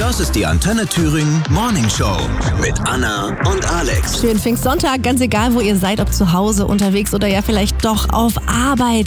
Das ist die Antenne Thüringen Morning Show mit Anna und Alex. Schönen Pfingstsonntag, ganz egal, wo ihr seid, ob zu Hause, unterwegs oder ja vielleicht doch auf Arbeit.